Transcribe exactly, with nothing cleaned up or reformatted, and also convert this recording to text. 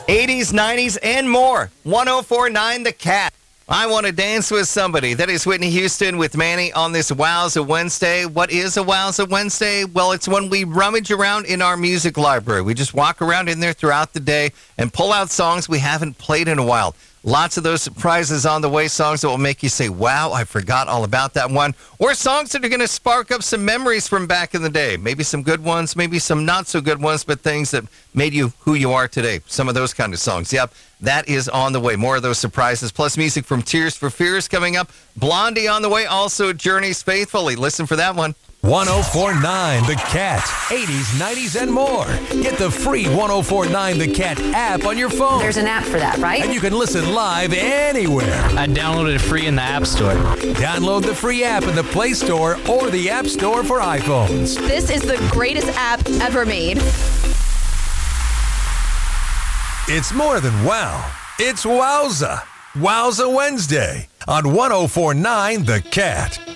eighties, nineties, and more. one oh four point nine The Cat. I Want to Dance with Somebody. That is Whitney Houston with Manny on this Wowza Wednesday. What is a Wowza Wednesday? Well, it's when we rummage around in our music library. We just walk around in there throughout the day and pull out songs we haven't played in a while. Lots of those surprises on the way, songs that will make you say, wow, I forgot all about that one. Or songs that are going to spark up some memories from back in the day. Maybe some good ones, maybe some not so good ones, but things that made you who you are today. Some of those kind of songs. Yep, that is on the way. More of those surprises, plus music from Tears for Fears coming up. Blondie on the way, also Journey's Faithfully. Listen for that one. one oh four point nine The Cat. eighties, nineties, and more. Get the free one oh four point nine The Cat app on your phone. There's an app for that, right? And you can listen live anywhere. I downloaded it free in the App Store. Download the free app in the Play Store or the App Store for iPhones. This is the greatest app ever made. It's more than wow. It's Wowza. Wowza Wednesday on one oh four point nine The Cat.